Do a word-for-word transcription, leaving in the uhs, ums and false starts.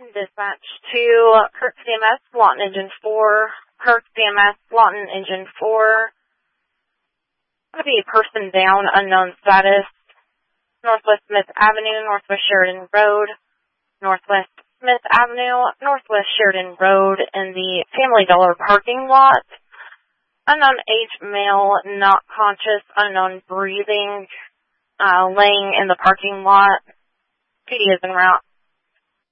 Dispatch to Kirk C M S, Lawton Engine four, Kirk C M S, Lawton Engine four. Going to be a person down, unknown status. Northwest Smith Avenue, Northwest Sheridan Road. Northwest Smith Avenue, Northwest Sheridan Road in the Family Dollar parking lot. Unknown age, male, not conscious, unknown breathing, uh, laying in the parking lot. P D is en route.